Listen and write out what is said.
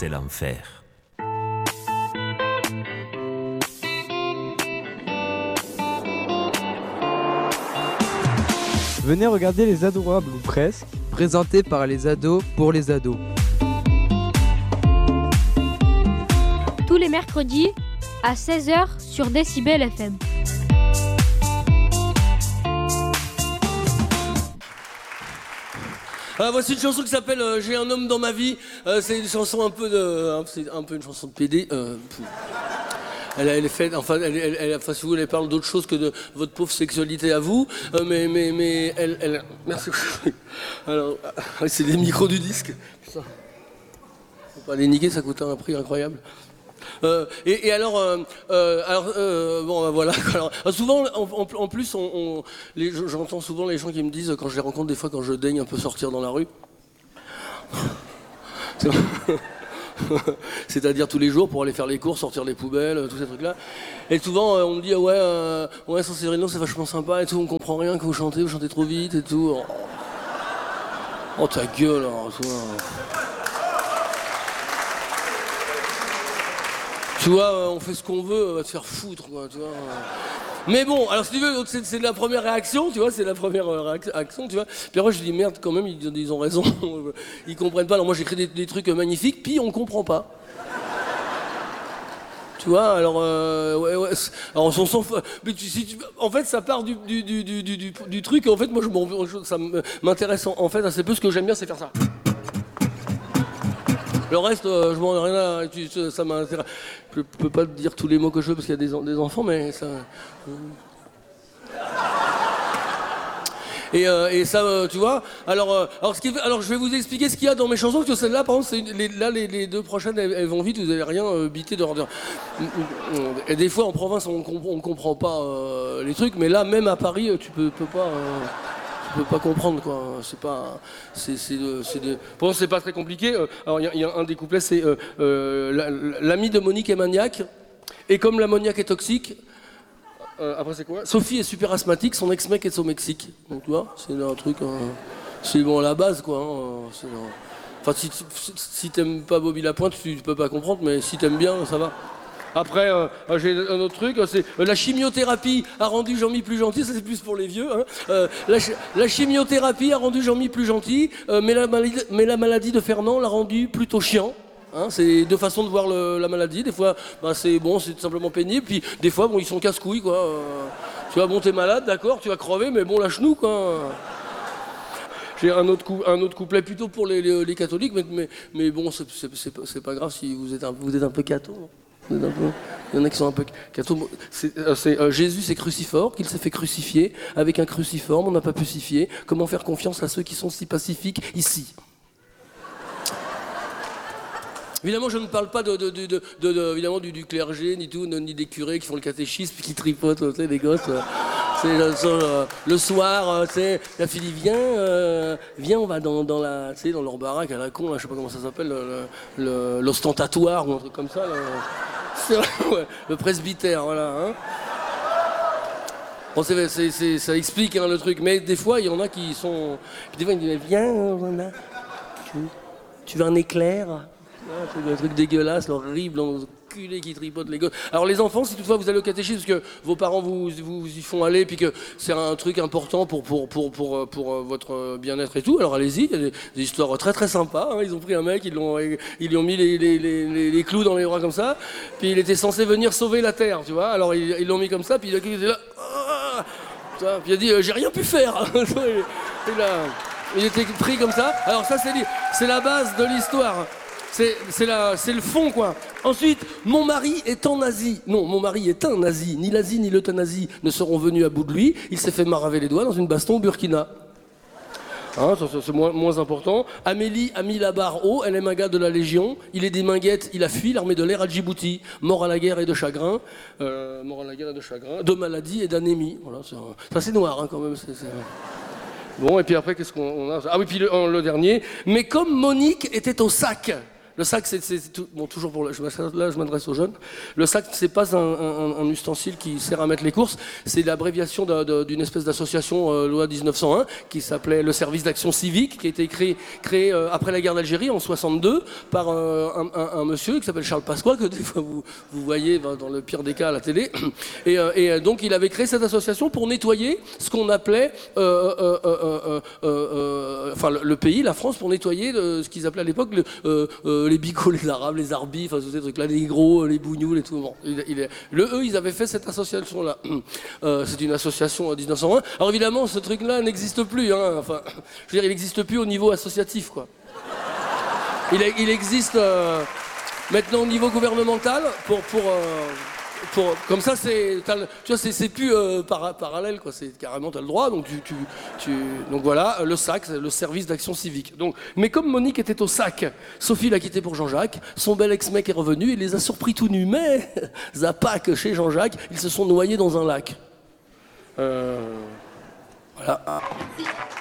c'est l'enfer. Venez regarder Les Adorables ou presque, présenté par les ados pour les ados. Tous les mercredis à 16h sur Décibel FM. Voici une chanson qui s'appelle J'ai un homme dans ma vie. C'est une chanson c'est un peu une chanson de PD. Elle est faite, enfin, si vous voulez, elle parle d'autre chose que de votre pauvre sexualité à vous, mais elle, merci. Alors, c'est des micros du disque. Putain. Faut pas les niquer, ça coûte un prix incroyable. Et alors, bon, voilà. Alors, souvent, en plus, j'entends souvent les gens qui me disent, quand je les rencontre, des fois, quand je daigne un peu sortir dans la rue. C'est-à-dire tous les jours pour aller faire les courses, sortir les poubelles, tous ces trucs-là. Et souvent, on me dit, ouais, San Severino, c'est vachement sympa et tout, on comprend rien que vous chantez trop vite et tout. Oh, ta gueule, alors, toi. Tu vois, on fait ce qu'on veut, va te faire foutre, quoi, tu vois. Mais bon, alors si tu veux, c'est la première réaction, tu vois, c'est la première réaction, tu vois. Puis après, je dis, merde, quand même, ils ont raison, ils comprennent pas. Alors moi, j'écris des trucs magnifiques, puis on comprend pas. Tu vois, alors, ouais, alors on s'en fout. Mais en fait, ça part du truc, et en fait, moi, ça m'intéresse en fait assez peu. Ce que j'aime bien, c'est faire ça. Le reste, je m'en ai rien à... Ça m'intéresse. Je peux pas te dire tous les mots que je veux parce qu'il y a des enfants, mais ça... Et ça, tu vois. Alors, je vais vous expliquer ce qu'il y a dans mes chansons. Parce que celle-là, par exemple, les deux prochaines, elles vont vite. Vous n'allez rien biter de... Et des fois, en province, on comprend pas les trucs. Mais là, même à Paris, tu peux pas... Je peux pas comprendre, quoi. C'est pas... Pour moi, c'est pas très compliqué. Alors, il y a un des couplets, c'est l'ami de Monique est maniaque, et comme l'ammoniac est toxique, après c'est quoi? Sophie est super asthmatique, son ex-mec est au Mexique. Donc, tu vois, c'est un truc... c'est bon, la base, quoi. Enfin, si t'aimes pas Bobby Lapointe, tu peux pas comprendre, mais si t'aimes bien, ça va. Après, j'ai un autre truc, c'est la chimiothérapie a rendu Jean-Mi plus gentil, ça c'est plus pour les vieux. Hein. La chimiothérapie a rendu Jean-Mi plus gentil, mais la maladie de Fernand l'a rendu plutôt chiant. Hein, c'est deux façons de voir la maladie. Des fois, c'est bon, c'est simplement pénible. Puis des fois, bon, ils sont casse-couilles, quoi. Tu vois, bon, t'es malade, d'accord, tu vas crever, mais bon, lâche-nous, quoi. J'ai un autre couplet plutôt pour les catholiques, mais bon, c'est pas grave si vous êtes un peu catho. Il y en a qui sont un peu catho. Jésus c'est crucifort, qu'il s'est fait crucifier. Avec un cruciforme, on n'a pas pu s'y fier. Comment faire confiance à ceux qui sont si pacifiques ici? Évidemment, je ne parle pas évidemment, du clergé, ni des curés qui font le catéchisme, qui tripotent, tu sais, les gosses. Le soir, tu sais, la fille dit viens, on va dans leur baraque à la con, là, je sais pas comment ça s'appelle, l'ostentatoire ou un truc comme ça. Là. C'est vrai, ouais, le presbytère, voilà. Hein. Bon, ça explique le truc, mais des fois, il y en a qui sont... Puis des fois, ils disent viens, voilà. Tu veux un éclair? Un truc dégueulasse, horrible, enculé qui tripote les gosses. Alors les enfants, si toutefois vous allez au catéchisme, parce que vos parents vous y font aller, puis que c'est un truc important pour votre bien-être et tout, alors allez-y, il y a des histoires très très sympas. Hein. Ils ont pris un mec, ils lui ont mis les clous dans les bras comme ça, puis il était censé venir sauver la terre, tu vois. Alors ils l'ont mis comme ça, puis il était là, puis il a dit j'ai rien pu faire. Il était pris comme ça. Alors ça c'est la base de l'histoire. C'est le fond, quoi. Ensuite, mon mari est en Asie. Non, mon mari est un nazi. Ni l'Asie ni l'euthanasie ne seront venus à bout de lui. Il s'est fait maraver les doigts dans une baston au Burkina. Hein, ça, c'est moins important. Amélie a mis la barre haut. Elle aime un gars de la Légion. Il est des minguettes. Il a fui l'armée de l'air à Djibouti. Mort à la guerre et de chagrin. De maladie et d'anémie. Voilà, ça c'est noir, hein, quand même. Bon, et puis après, qu'est-ce qu'on a? Ah oui, puis le dernier. Mais comme Monique était au sac... Le SAC, c'est tout, bon, toujours pour là, je m'adresse aux jeunes. Le SAC, c'est pas un ustensile qui sert à mettre les courses. C'est l'abréviation d'une espèce d'association loi 1901 qui s'appelait le service d'action civique, qui a été créé après la guerre d'Algérie en 62 par un monsieur qui s'appelle Charles Pasqua, que des fois vous voyez dans le pire des cas à la télé. Et donc il avait créé cette association pour nettoyer ce qu'on appelait, enfin le pays, la France, pour nettoyer ce qu'ils appelaient à l'époque les bicots, les arabes, les arbis, enfin tous ces trucs-là, les gros, les bougnous, les tout. Bon, eux, ils avaient fait cette association-là. C'est une association 1901. Alors évidemment, ce truc-là n'existe plus. Hein. Enfin, je veux dire, il n'existe plus au niveau associatif, quoi. Il existe maintenant au niveau gouvernemental comme ça, tu vois, c'est plus parallèle, quoi. C'est carrément, t'as le droit. Donc donc voilà, le SAC, le service d'action civique. Donc, mais comme Monique était au SAC, Sophie l'a quitté pour Jean-Jacques. Son bel ex-mec est revenu, il les a surpris tout nus. Mais à Pâques, chez Jean-Jacques, ils se sont noyés dans un lac. Voilà.